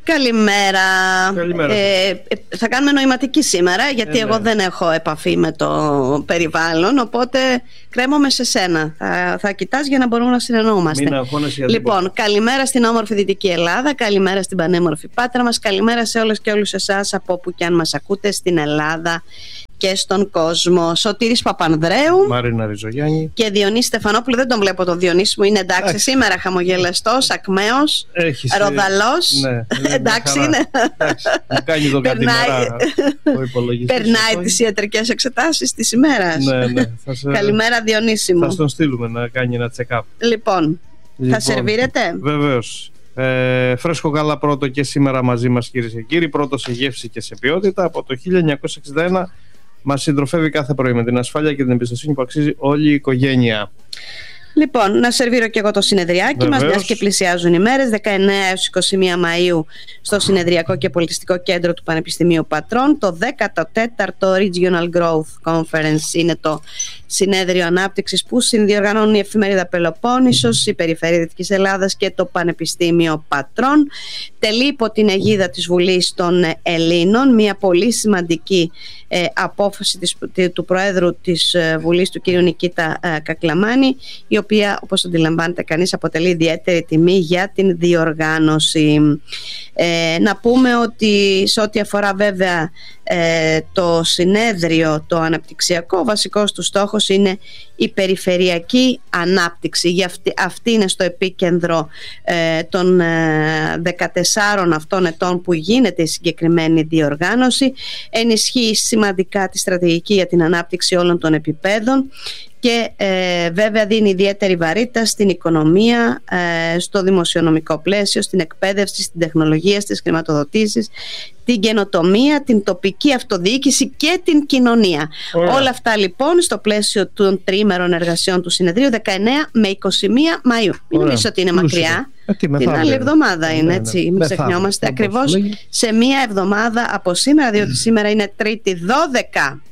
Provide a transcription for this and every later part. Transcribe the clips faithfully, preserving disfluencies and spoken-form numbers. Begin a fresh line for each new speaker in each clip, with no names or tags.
Καλημέρα.
Καλημέρα.
Ε, θα κάνουμε νοηματική σήμερα, γιατί
ε, ναι.
εγώ δεν έχω επαφή με το περιβάλλον, οπότε κρέμομαι σε σένα. Θα, θα κοιτάς για να μπορούμε να συνεννοούμαστε.
Μην αγχώνεσαι για
Λοιπόν,
τίποτα.
καλημέρα στην όμορφη Δυτική Ελλάδα, καλημέρα στην πανέμορφη Πάτρα μας, καλημέρα σε όλες και όλους εσάς από όπου και αν μας ακούτε στην Ελλάδα και στον κόσμο. Σωτήρης Παπανδρέου,
Μαρίνα Ριζογιάννη
και Διονύση Στεφανόπουλου. Δεν τον βλέπω τον Διονύση μου, είναι εντάξει,
εντάξει.
σήμερα, χαμογελαστός, ακμαίος,
Έχεις,
ροδαλός.
ναι,
Εντάξει
χαρά.
είναι.
Εντάξει, μου κάνει το καθημερινά ο υπολογιστής.
Περνάει τις ιατρικές εξετάσεις της ημέρας.
Ναι, ναι. Θα σε...
Καλημέρα Διονύση μου.
Θα στον στείλουμε να κάνει ένα check-up.
Λοιπόν,
Λοιπόν,
θα σερβίρετε?
Βεβαίως. Ε, φρέσκο γάλα πρώτο και σήμερα μαζί μας, κυρίες και κύριοι. Πρώτο σε γεύση και σε ποιότητα. Από το χίλια εννιακόσια εξήντα ένα μας συντροφεύει κάθε πρωί με την ασφάλεια και την εμπιστοσύνη που αξίζει όλη η οικογένεια.
Λοιπόν, να σερβίρω και εγώ το συνεδριάκι μας, μιας και πλησιάζουν οι μέρες. δεκαεννέα έως είκοσι μία Μαΐου στο Συνεδριακό και Πολιτιστικό Κέντρο του Πανεπιστημίου Πατρών. Το δέκατο τέταρτο Regional Growth Conference είναι το συνέδριο ανάπτυξης που συνδιοργανώνουν η Εφημερίδα Πελοπόννησος, η Περιφέρεια Δυτικής Ελλάδας και το Πανεπιστήμιο Πατρών. Τελεί υπό την αιγίδα της Βουλής των Ελλήνων μια πολύ σημαντική ε, απόφαση της, του Προέδρου της ε, Βουλής, του κ. Νικήτα ε, Κακλαμάνη, η οποία, όπως αντιλαμβάνεται κανείς, αποτελεί ιδιαίτερη τιμή για την διοργάνωση. Ε, να πούμε ότι σε ό,τι αφορά βέβαια ε, το συνέδριο, το αναπτυξιακό, ο βασικός του στόχος είναι η περιφερειακή ανάπτυξη. Για αυτή, αυτή είναι στο επίκεντρο ε, των ε, δεκατεσσάρων αυτών ετών που γίνεται η συγκεκριμένη διοργάνωση. Ενισχύει σημαντικά τη στρατηγική για την ανάπτυξη όλων των επιπέδων και ε, βέβαια δίνει ιδιαίτερη βαρύτητα στην οικονομία, ε, στο δημοσιονομικό πλαίσιο, στην εκπαίδευση, στην τεχνολογία, στις χρηματοδοτήσεις, την καινοτομία, την τοπική αυτοδιοίκηση και την κοινωνία. Ωραία. Όλα αυτά λοιπόν στο πλαίσιο των τριήμερων εργασιών του συνεδρίου, δεκαεννέα με είκοσι μία Μαΐου. Μην νομίζω ότι είναι μακριά. Ε, τι, την άλλη εβδομάδα είναι, ναι, έτσι, ναι. Μην ξεχνιόμαστε, ακριβώς σε μία εβδομάδα από σήμερα, διότι σήμερα είναι Τρίτη δώδεκα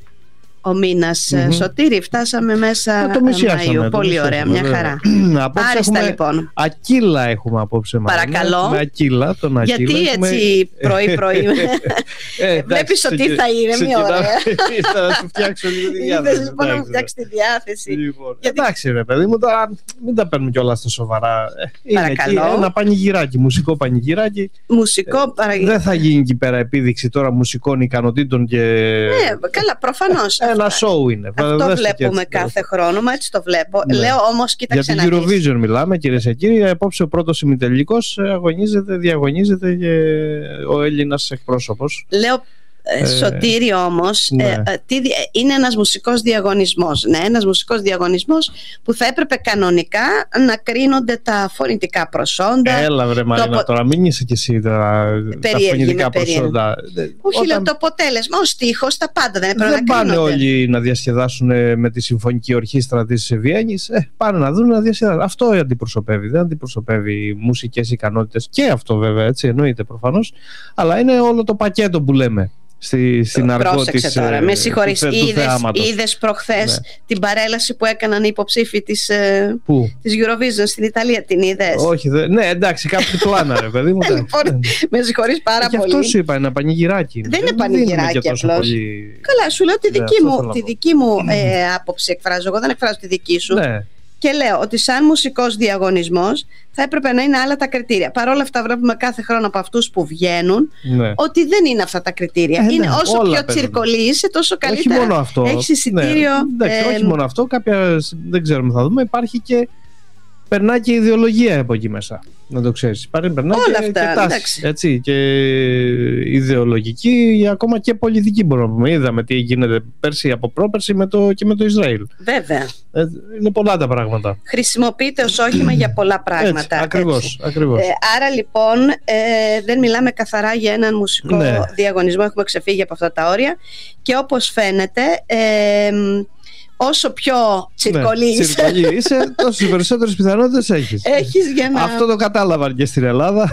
ο μήνας. Mm-hmm. Σωτήρη, φτάσαμε μέσα Μαΐου. Πολύ ωραία, μια χαρά. Άριστα λοιπόν.
Ακύλα έχουμε απόψε.
Παρακαλώ.
Με Ακύλα, τον Ακύλα.
Γιατί έχουμε... έτσι πρωί-πρωί. ε, Βλέπεις ότι θα είναι μια ωραία.
Ήθελα να σου φτιάξω λίγο τη διάθεση.
Ήθελες λοιπόν να μου φτιάξεις τη διάθεση.
Εντάξει ρε παιδί μου, μην τα παίρνουμε κιόλας στα σοβαρά.
Παρακαλώ.
Ένα πανηγυράκι, μουσικό πανηγυράκι.
Μουσικό πανηγυράκι.
Δεν θα γίνει εκεί πέρα επίδειξη τώρα μουσικών ικανοτήτων και.
Ναι, καλά, προφανώς.
Ένα show είναι.
Αυτό Δέστε βλέπουμε έτσι, κάθε χρόνο, μα έτσι το βλέπω. Ναι. Λέω όμως, κοίταξε
για την Eurovision μιλάμε, κυρίες και κύριοι. Απόψε ο πρώτος ημιτελικός αγωνίζεται, διαγωνίζεται και ο Έλληνας εκπρόσωπος.
Λέω Ε, Σωτήρη όμως,
ναι.
ε, τι, είναι ένας μουσικός διαγωνισμός. Ναι, ένας μουσικός διαγωνισμός που θα έπρεπε κανονικά να κρίνονται τα φωνητικά προσόντα.
Έλα βρε Μαρίνα, το... τώρα μην είσαι και εσύ τα, τα φωνητικά προσόντα.
Όχι, όταν... λέω το αποτέλεσμα, ο στίχος, τα πάντα δεν έπρεπε
δεν
να κρίνονται.
Δεν πάνε όλοι να διασκεδάσουν με τη Συμφωνική Ορχήστρα της Βιέννης. Ε, πάνε να δουν να διασκεδάσουν. Αυτό αντιπροσωπεύει. Δεν αντιπροσωπεύει μουσικές ικανότητες. Και αυτό βέβαια, έτσι εννοείται προφανώς. Αλλά είναι όλο το πακέτο που λέμε. Στη, στην αργό της,
τώρα, με συγχωρείς,
του,
είδες,
του
είδες προχθές ναι. την παρέλαση που έκαναν οι υποψήφοι της, της Eurovision στην Ιταλία, την είδες?
Όχι, δε, ναι εντάξει, κάποιοι πλάνα ρε παιδί μου.
Λοιπόν, με συγχωρείς πάρα
και
πολύ.
Αυτό σου είπα, ένα πανηγυράκι.
Δεν είναι πανηγυράκι απλώς. Πολύ... Καλά, σου λέω τη δική ναι, μου, τη δική μου ε, άποψη εκφράζω, εγώ δεν εκφράζω τη δική σου. Ναι. Και λέω ότι σαν μουσικός διαγωνισμός θα έπρεπε να είναι άλλα τα κριτήρια. Παρ' όλα αυτά βλέπουμε κάθε χρόνο από αυτούς που βγαίνουν ναι. ότι δεν είναι αυτά τα κριτήρια. Ε, είναι ναι, όσο πιο τσιρκολή είσαι, τόσο καλύτερα.
Όχι μόνο αυτό.
Έχεις εισιτήριο.
Ναι, εντάξει, ε, όχι μόνο αυτό. Κάποια δεν ξέρουμε, θα δούμε. Υπάρχει και. Περνάει και ιδεολογία από εκεί μέσα. Να το ξέρεις. Περνάει
όλα
και,
αυτά,
και τάση. Έτσι, και ιδεολογική, ακόμα και πολιτική μπορούμε να πούμε. Είδαμε τι γίνεται πέρσι από πρόπερσι με το, και με το Ισραήλ.
Βέβαια.
Ε, είναι πολλά τα πράγματα.
Χρησιμοποιείται ως όχημα για πολλά πράγματα.
Έτσι, ακριβώς, ακριβώς.
Ε, άρα λοιπόν ε, δεν μιλάμε καθαρά για έναν μουσικό ναι. διαγωνισμό. Έχουμε ξεφύγει από αυτά τα όρια. Και όπως φαίνεται. Ε, όσο πιο τσιρκολή
ναι,
είσαι,
είσαι τόσες περισσότερες πιθανότητες έχεις.
έχεις για να...
Αυτό το κατάλαβαν και στην Ελλάδα.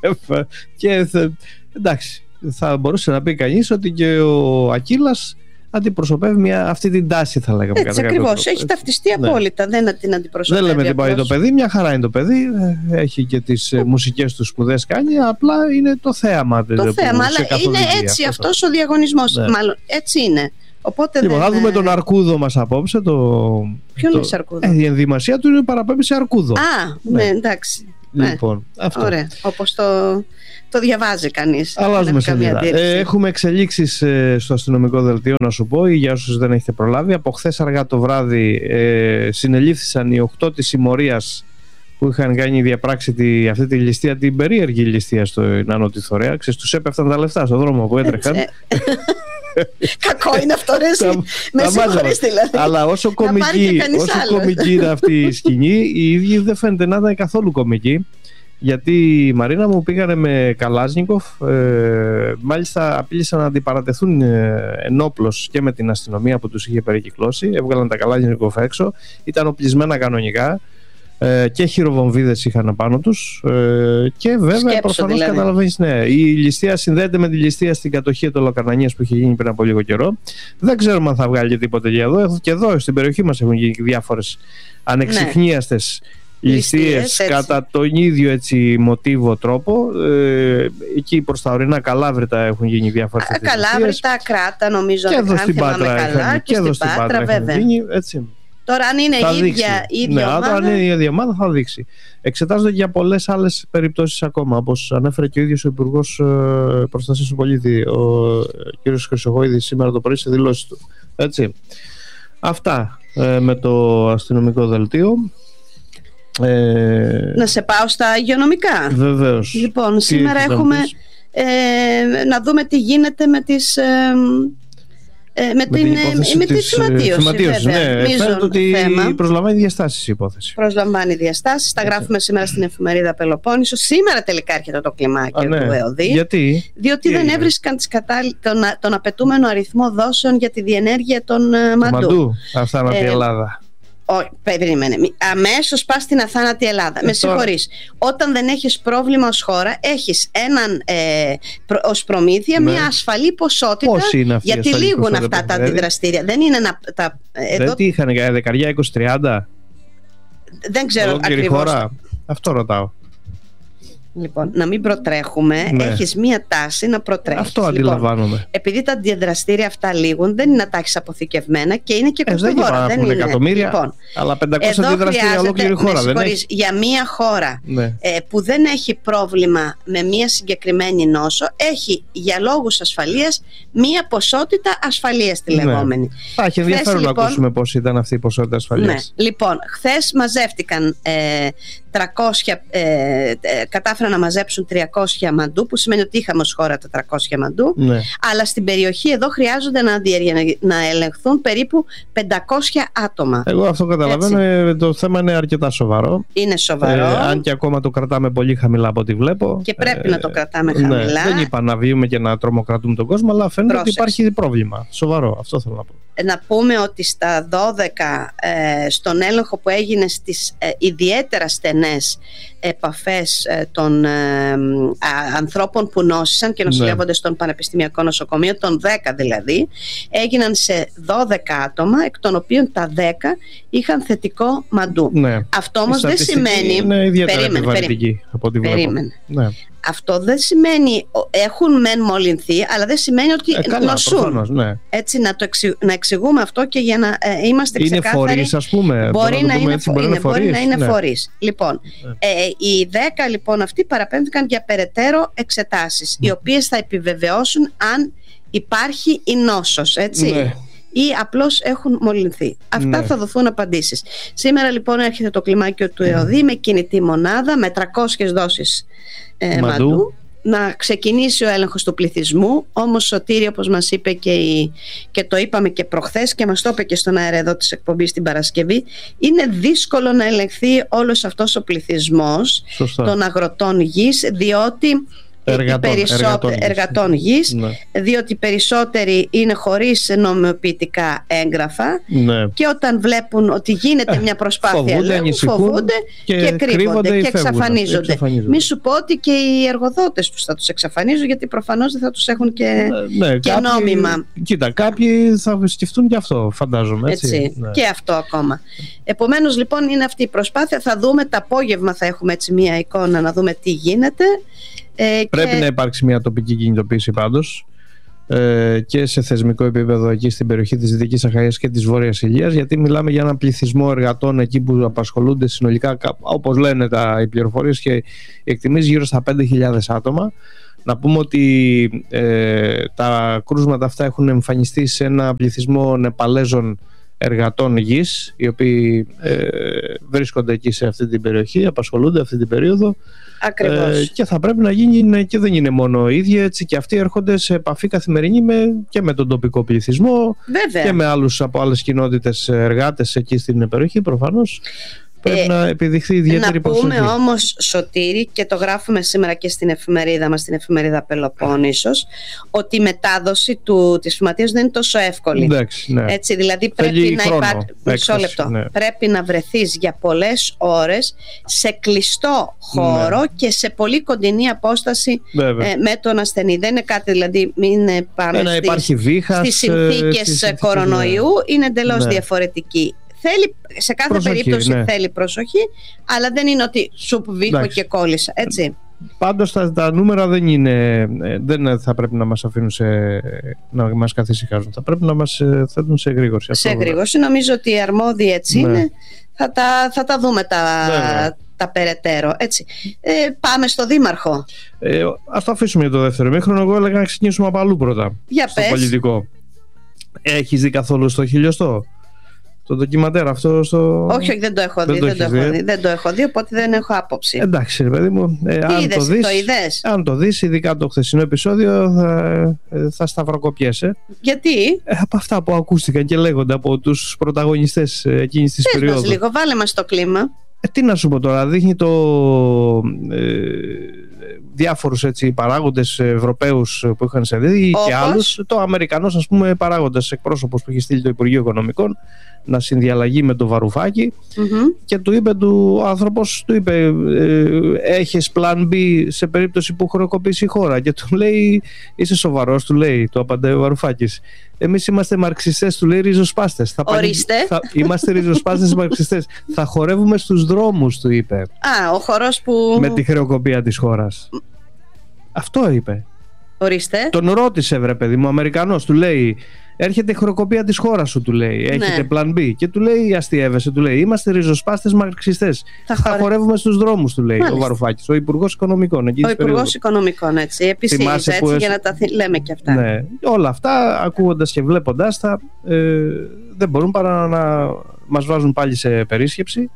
Και εντάξει, θα μπορούσε να πει κανείς ότι και ο Ακύλας αντιπροσωπεύει μια, αυτή την τάση, θα λέγαμε.
Έτσι ακριβώς, έχει ταυτιστεί απόλυτα, ναι. Δεν την αντιπροσωπεύει.
Δεν λέμε τι πάει το παιδί, μια χαρά είναι το παιδί, έχει και τις mm. μουσικές του σπουδές κάνει, απλά είναι το θέαμα.
Το θέαμα, αλλά είναι έτσι αυτό. Αυτός ο διαγωνισμός, ναι. Μάλλον έτσι είναι. Οπότε
λοιπόν,
δεν...
θα δούμε τον Αρκούδο μας απόψε. Το...
Ποιον το... είναι Αρκούδο?
Ε, η ενδυμασία του είναι παραπέμπει σε Αρκούδο.
Α, ναι, ναι εντάξει.
Λοιπόν,
ναι.
αυτό.
Ωραία, όπως το, το διαβάζει κανείς.
Αλλάζουμε σελίδα. Ε, έχουμε εξελίξεις ε, στο αστυνομικό δελτίο, να σου πω, για όσους δεν έχετε προλάβει. Από χθες αργά το βράδυ ε, συνελήφθησαν οι οκτώ της συμμορίας που είχαν κάνει διαπράξη τη, αυτή τη ληστεία, την περίεργη ληστεία στο Άνω τη Θωρέα. Ξέρεις, τους έπεφταν τα λεφτά στον δρόμο που έτρεχαν.
Κακό είναι αυτό, ρε. Με συγχωρείς δηλαδή.
Αλλά όσο κομική, όσο κομική είναι αυτή η σκηνή, οι ίδιοι δεν φαίνεται να ήταν καθόλου κομική. Γιατί η Μαρίνα μου πήγανε με Καλάζνικοφ, ε, μάλιστα απείλησαν να αντιπαρατεθούν ε, ενόπλως και με την αστυνομία που τους είχε περικυκλώσει. Έβγαλαν τα Καλάζνικοφ έξω, ήταν οπλισμένα κανονικά. Ε, και χειροβομβίδες είχαν απάνω τους ε, και βέβαια προφανώς δηλαδή. Καταλαβαίνεις, ναι, η ληστεία συνδέεται με τη ληστεία στην κατοχή των Λοκανανίας που είχε γίνει πριν από λίγο καιρό. Δεν ξέρουμε αν θα βγάλει τίποτε για εδώ. Και εδώ στην περιοχή μας έχουν γίνει διάφορες ανεξιχνίαστες ναι. ληστείες κατά τον ίδιο έτσι μοτίβο τρόπο. Ε, εκεί προς τα ορεινά Καλάβρητα έχουν γίνει διάφορες ληστείες.
Καλάβρητα, Κράτα νομίζω,
και εδώ στην
Πάτρα
είχαν, και εδώ στην Πάτρα έχουν γίνει, έτσι.
Τώρα αν είναι η ίδια, ίδια
ναι, ομάδα... αν είναι η ίδια ομάδα θα δείξει. Εξετάζονται για πολλές άλλες περιπτώσεις ακόμα, όπως ανέφερε και ο ίδιος ο Υπουργός Προστασίας του Πολίτη, ο κ. Χρυσοχοίδης, σήμερα το πρωί σε δηλώσεις του. Έτσι. Αυτά ε, με το αστυνομικό δελτίο. Ε...
Να σε πάω στα υγειονομικά.
Βεβαίως.
Λοιπόν, τι σήμερα έχουμε ε, να δούμε τι γίνεται με τις... Ε, Ε, με, με την, την με τη θυματίωση,
ναι, φαίνεται ότι θέμα. Προσλαμβάνει διαστάσεις η υπόθεση.
Προσλαμβάνει διαστάσεις, τα γράφουμε σήμερα στην εφημερίδα Πελοπόννησο. Σήμερα τελικά έρχεται το κλιμάκιο Α, ναι. του ΕΟΔΗ.
Γιατί?
Διότι Τι δεν έβρισκαν τις κατάλλη, τον, τον απαιτούμενο αριθμό δόσεων για τη διενέργεια των uh, μαντού. Μαντού,
αυθάνατη ε, Ελλάδα.
Όχι, περίμενε. Αμέσως πας στην αθάνατη Ελλάδα. Ε, Με συγχωρείς. Όταν δεν έχεις πρόβλημα ως χώρα, έχεις έναν ε, προ, ως προμήθεια ναι. μια ασφαλή ποσότητα.
Πώς είναι αυτή
γιατί λήγουν αυτά τα αντιδραστήρια. Δεν είναι να. Τα,
εδώ... Δεν τι είχαν, δεκαριά, είκοσι, τριάντα.
Δεν ξέρω ακριβώς.
Χώρα. Αυτό ρωτάω.
Λοιπόν, να μην προτρέχουμε, ναι. έχεις μία τάση να προτρέχεις.
Αυτό αντιλαμβάνομαι. Λοιπόν,
επειδή τα αντιδραστήρια αυτά λήγουν, δεν είναι να τα έχεις αποθηκευμένα και είναι και κοστοβόρα.
Ε, δεν, δεν είναι εκατομμύρια, λοιπόν, αλλά πεντακόσια αντιδραστήρια ολόκληρη χώρα. Δεν έχει.
Για μία χώρα ναι. ε, που δεν έχει πρόβλημα με μία συγκεκριμένη νόσο, έχει για λόγους ασφαλείας μία ποσότητα ασφαλείας τη λεγόμενη.
Ναι. Θα έχει ενδιαφέρον να λοιπόν, ακούσουμε πώς ήταν αυτή η ποσότητα ασφαλείας.
Ναι. Λοιπόν, χθες μαζεύτηκαν ε, τριακόσια, ε, ε, κατάφεραν να μαζέψουν τριακόσια μαντού, που σημαίνει ότι είχαμε ως χώρα τα τριακόσια μαντού, ναι. αλλά στην περιοχή εδώ χρειάζονται να, να ελεγχθούν περίπου πεντακόσια άτομα.
Εγώ αυτό καταλαβαίνω, Έτσι. το θέμα είναι αρκετά σοβαρό.
Είναι σοβαρό.
Ε, αν και ακόμα το κρατάμε πολύ χαμηλά από ό,τι βλέπω.
Και πρέπει ε, να το κρατάμε
ναι,
χαμηλά.
Δεν είπα να βγούμε και να τρομοκρατούμε τον κόσμο, αλλά φαίνεται Πρόσεξε. ότι υπάρχει πρόβλημα. Σοβαρό, αυτό θέλω να πω.
Να πούμε ότι στα δώδεκα ε, στον έλεγχο που έγινε στις ε, ιδιαίτερα στενές επαφές ε, των ε, α, ανθρώπων που νόσησαν και νοσηλεύονται ναι. στον Πανεπιστημιακό Νοσοκομείο, των δέκα δηλαδή, έγιναν σε δώδεκα άτομα, εκ των οποίων τα δέκα είχαν θετικό μαντού. Ναι. Αυτό όμως δεν σημαίνει...
Είναι ιδιαίτερα περίμενε, περίμενε, από ό,τι
περίμενε.
Ναι.
Αυτό δεν σημαίνει, έχουν μεν μολυνθεί, αλλά δεν σημαίνει ότι
ε, καλά,
νοσούν.
Προφανώς, ναι.
Έτσι, να, το εξηγ, να εξηγούμε αυτό και για να ε, είμαστε
είναι
ξεκάθαροι.
Είναι φορείς, ας πούμε.
Μπορεί να, να είναι,
έτσι,
είναι,
είναι φορείς.
Μπορεί να είναι
ναι.
φορείς. Λοιπόν, ναι. ε, οι δέκα λοιπόν αυτοί παραπέμφθηκαν για περαιτέρω εξετάσεις, ναι. οι οποίες θα επιβεβαιώσουν αν υπάρχει η νόσος, έτσι. Ναι. Ή απλώς έχουν μολυνθεί. Αυτά ναι. θα δοθούν απαντήσεις. Σήμερα λοιπόν έρχεται το κλιμάκιο του ΕΟΔΗ με κινητή μονάδα, με τριακόσιες δόσεις ε, μαντού. μαντού. Να ξεκινήσει ο έλεγχος του πληθυσμού. Όμως, Σωτήρη, όπως μας είπε και, η, και το είπαμε και προχθές και μας το είπε και στον αέρα εδώ της εκπομπής την Παρασκευή, είναι δύσκολο να ελεγχθεί όλος αυτός ο πληθυσμός Σωστά. των αγροτών γης, διότι
εργατών,
περισσότε,
εργατών,
εργατών γης,
ναι.
διότι περισσότεροι είναι χωρίς νομιμοποιητικά έγγραφα, ναι. Και όταν βλέπουν ότι γίνεται ε, μια προσπάθεια
φοβούνται,
λέγουν, φοβούνται και, και κρύβονται και εξαφανίζονται. εξαφανίζονται. Μη σου πω ότι και οι εργοδότες τους θα τους εξαφανίζουν, γιατί προφανώς δεν θα τους έχουν και, ναι, και κάποιοι, νόμιμα.
Κοίτα, κάποιοι θα σκεφτούν και αυτό, φαντάζομαι. Έτσι,
έτσι ναι. Και αυτό ακόμα. Επομένως λοιπόν είναι αυτή η προσπάθεια. Θα δούμε το απόγευμα, θα έχουμε έτσι μια εικόνα να δούμε τι γίνεται. Ε,
Πρέπει και... να υπάρξει μια τοπική κινητοποίηση πάντως ε, και σε θεσμικό επίπεδο εκεί στην περιοχή της Δυτικής Αχαΐας και της Βόρειας Ηλίας, γιατί μιλάμε για έναν πληθυσμό εργατών εκεί που απασχολούνται συνολικά, όπως λένε τα, οι πληροφορίες και οι εκτιμήσεις, γύρω στα πέντε χιλιάδες άτομα. Να πούμε ότι ε, τα κρούσματα αυτά έχουν εμφανιστεί σε ένα πληθυσμό Νεπαλέζων εργατών γης, οι οποίοι ε, βρίσκονται εκεί σε αυτή την περιοχή, απασχολούνται αυτή την περίοδο.
Ακριβώς.
Ε, και θα πρέπει να γίνει, και δεν είναι μόνο οι ίδιοι, έτσι, και αυτοί έρχονται σε επαφή καθημερινή με, και με τον τοπικό πληθυσμό.
Βέβαια.
Και με άλλους από άλλες κοινότητες εργάτες εκεί στην περιοχή προφανώς. Πρέπει ε, να επιδειχθεί ιδιαίτερη προσοχή.
Να πούμε όμως, Σωτήρη, και το γράφουμε σήμερα και στην εφημερίδα μας, στην εφημερίδα Πελοπόννησος, ότι η μετάδοση του, της φυματίας δεν είναι τόσο εύκολη.
Εντάξει, ναι.
Έτσι, δηλαδή πρέπει να, υπά... Μισό λεπτό. Ναι. πρέπει να βρεθείς για πολλές ώρες σε κλειστό χώρο, ναι. Και σε πολύ κοντινή απόσταση ε, με τον ασθενή. Δεν είναι κάτι, δηλαδή μην πάμε
ναι,
στις,
βήχας,
στις συνθήκες στις κορονοϊού, ναι. Είναι εντελώς ναι. διαφορετική. Θέλει, σε κάθε προσοχή, περίπτωση ναι. θέλει προσοχή, αλλά δεν είναι ότι σου βήχω και κόλλησα, έτσι.
Πάντως τα, τα νούμερα δεν είναι, δεν θα πρέπει να μας αφήνουν σε, να μας καθησυχάζουν. Θα πρέπει να μας θέτουν σε εγρήγορση.
Σε εγρήγορση, νομίζω ότι οι αρμόδιοι έτσι ναι. είναι. Θα τα, θα τα δούμε τα, ναι. τα περαιτέρω, έτσι. Ε, πάμε στο Δήμαρχο.
Ε, ας το αφήσουμε για το δεύτερο ημίχρονο. Εγώ έλεγα να ξεκινήσουμε από αλλού πρώτα.
Για
στο
πες.
Πολιτικό. Έχεις δει καθόλου στο χιλιοστό? Το ντοκιμαντέρ αυτό στο...
Όχι, όχι, δεν το έχω δει, δεν, δεν, το, έχω δει. δεν το έχω δει, οπότε δεν έχω άποψη.
Εντάξει, ρε παιδί μου, ε, αν,
είδες,
το δεις,
το είδες?
αν το δεις, ειδικά το χθεσινό επεισόδιο, θα, θα σταυροκοπιέσαι.
Γιατί?
Ε, από αυτά που ακούστηκαν και λέγονται από τους πρωταγωνιστές εκείνης της περίοδου.
Πες μας λίγο, βάλε μας το κλίμα.
Ε, τι να σου πω τώρα, δείχνει το... Ε, διάφορους έτσι, παράγοντες Ευρωπαίους που είχαν σε δει και άλλους. Το Αμερικανός, ας πούμε, παράγοντας εκπρόσωπος που είχε στείλει το Υπουργείο Οικονομικών να συνδιαλλαγεί με το Βαρουφάκη, mm-hmm. και του είπε, του, ο άνθρωπος του είπε ε, έχεις plan B σε περίπτωση που χρεοκοπήσει η χώρα, και του λέει είσαι σοβαρός, του λέει, το απαντάει ο Βαρουφάκης. Εμείς είμαστε μαρξιστές, του λέει, ριζοσπάστες. Θα
Ορίστε.
πάνε, θα, είμαστε ριζοσπάστες μαρξιστές. Θα χορεύουμε στους δρόμους, του είπε.
Α, ο χορός που...
με τη χρεοκοπία της χώρας. Αυτό είπε.
Ορίστε.
Τον ρώτησε, βρε παιδί μου, ο Αμερικανός, του λέει έρχεται η χρεοκοπία της χώρας σου, του λέει. Έχετε ναι. plan B. Και του λέει, αστείευεσαι, του λέει, είμαστε ριζοσπάστες μαρξιστές. Θα, θα χορεύουμε στους δρόμους, του λέει. Μάλιστα. Ο Βαρουφάκης, ο Υπουργός Οικονομικών. Ο
Υπουργός Οικονομικών, έτσι. Επισήμιζε έτσι που... για να τα λέμε και αυτά.
Ναι. Όλα αυτά, ακούγοντας και βλέποντας τα, ε, δεν μπορούν παρά να μας βάζουν πάλι σε περίσκεψη.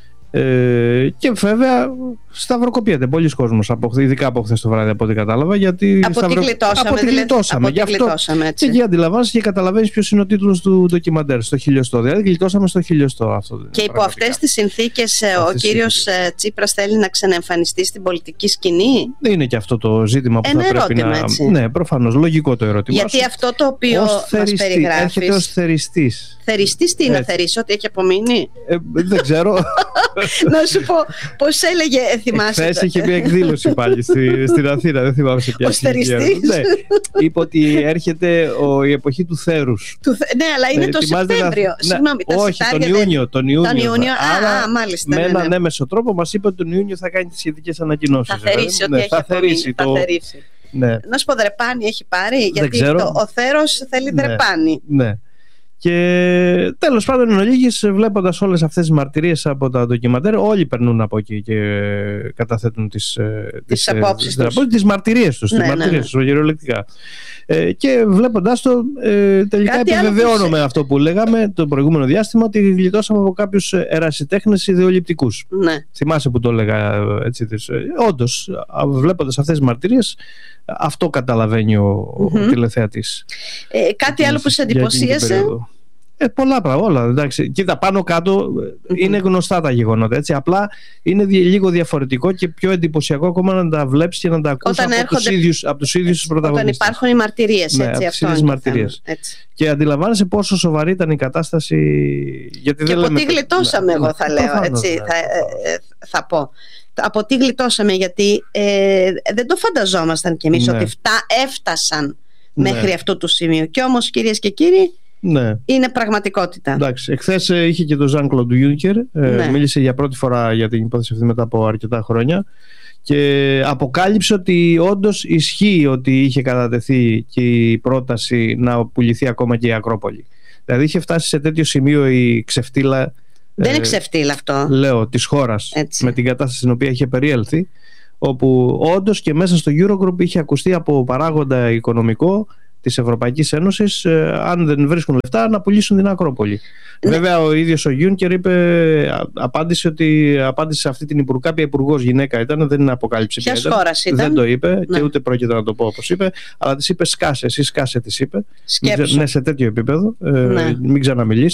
Ε, και βέβαια σταυροκοπιέται πολλοί κόσμος, ειδικά από χθες το βράδυ, από ό,τι κατάλαβα. Γιατί
από τι γλιτώσαμε,
από
δηλαδή,
γλιτώσαμε.
από τι γλιτώσαμε, έτσι.
Και εκεί αντιλαμβάνεσαι και καταλαβαίνεις ποιος είναι ο τίτλος του ντοκιμαντέρ, στο χιλιοστό. Δηλαδή γλιτώσαμε στο χιλιοστό αυτό.
Και υπό αυτές τις συνθήκες ο κύριος Τσίπρας θέλει να ξαναεμφανιστεί στην πολιτική σκηνή.
Είναι και αυτό το ζήτημα που
Ένα
θα πρέπει
ερώτημα,
να.
Έτσι.
Ναι, προφανώς, λογικό το ερώτημα.
Γιατί σου, αυτό το οποίο μας περιγράφεις.
Έρχεται ως θεριστής.
Θεριστής τι να θερήσει, ότι έχει απομείνει.
Ε, δεν ξέρω.
Να σου πω, πώς έλεγε, θυμάσαι.
Χθες είχε μια εκδήλωση πάλι στη, στην Αθήνα, δεν θυμάμαι σε ποια.
Ως θεριστής.
Ναι, είπε ότι έρχεται ο, η εποχή του θέρους.
Του, ναι, αλλά είναι ναι, το Σεπτέμβριο.
Να,
Συγγνώμη, τα
όχι, τον Ιούνιο. Τον Ιούνιο,
τον Ιούνιο. Α, α, μάλιστα.
Με
ναι,
έναν
ναι.
έμεσο τρόπο μας είπε ότι τον Ιούνιο θα κάνει τις σχετικές ανακοινώσεις.
Θα θερήσει ότι
ναι,
έχει
θα θερήσει.
Το...
Ναι.
Να σου πω, δρεπάνι έχει πάρει, γιατί
το,
ο θέρος θέλει
ναι,
δρεπάνι.
Ναι. Και τέλος πάντων, εν ολίγης, βλέποντας όλες αυτές τις μαρτυρίες από τα ντοκιμαντέρ, όλοι περνούν από εκεί και καταθέτουν τις,
τις, απόψεις
τις, τους. τις μαρτυρίες τους,
ναι,
τις μαρτυρίες
ναι.
τους, κυριολεκτικά. Ε, και βλέποντας το, ε, τελικά κάτι επιβεβαιώνουμε σε... αυτό που λέγαμε το προηγούμενο διάστημα, ότι γλιτώσαμε από κάποιους ερασιτέχνες ιδεολειπτικούς.
Ναι.
Θυμάσαι που το έλεγα έτσι. Όντως, βλέποντας αυτές τις μαρτυρίες, αυτό καταλαβαίνει ο, mm-hmm. ο τηλεθεατής.
Ε, κάτι άλλο που σε εντυπωσίασε.
Ε, πολλά πράγματα, όλα. Εντάξει. Κοίτα, πάνω κάτω mm-hmm. είναι γνωστά τα γεγονότα. Έτσι. Απλά είναι δι- λίγο διαφορετικό και πιο εντυπωσιακό ακόμα να τα βλέπεις και να τα ακούσεις από, έρχονται... τους ίδιους, από τους ίδιους τους πρωταγωνιστές.
Όταν υπάρχουν οι μαρτυρίες.
Ναι,
έτσι,
από τις ίδιες μαρτυρίες. Και αντιλαμβάνεσαι πόσο σοβαρή ήταν η κατάσταση. Γιατί
και
δεν
από
λέμε...
τι γλιτώσαμε, εγώ θα λέω.
Προφανώς,
έτσι,
ναι.
θα, ε, θα πω. Από τι γλιτώσαμε, γιατί ε, δεν το φανταζόμασταν κι εμείς ναι. ότι φτά, έφτασαν ναι. μέχρι αυτό το σημείο. Και όμως, κυρίες και κύριοι, ναι. είναι πραγματικότητα.
Εντάξει, εχθές ε, είχε και τον Ζαν Κλοντ Γιούνκερ, ε, ναι. μίλησε για πρώτη φορά για την υπόθεση αυτή μετά από αρκετά χρόνια και αποκάλυψε ότι όντως ισχύει ότι είχε κατατεθεί και η πρόταση να πουληθεί ακόμα και η Ακρόπολη. Δηλαδή είχε φτάσει σε τέτοιο σημείο η ξεφτύλα.
Δεν είναι ξεφτύλα αυτό.
Λέω, της χώρας, έτσι. Με την κατάσταση στην οποία είχε περιέλθει, όπου όντως και μέσα στο Eurogroup είχε ακουστεί από παράγοντα οικονομικό της Ευρωπαϊκής Ένωσης, ε, αν δεν βρίσκουν λεφτά, να πουλήσουν την Ακρόπολη. Ναι. Βέβαια, ο ίδιος ο Γιούνκερ είπε, απάντησε ότι απάντησε σε αυτή την υπουργό, κάποια υπουργός γυναίκα ήταν, δεν αποκάλυψε ποια ήταν.
Χώρας ήταν.
Δεν το είπε ναι. και ούτε πρόκειται να το πω όπως είπε, αλλά της είπε σκάσε, εσύ σκάσε της είπε.
Σκέψου.
Ναι, σε τέτοιο επίπεδο, ε,
ναι.
μην ξαναμιλήσει.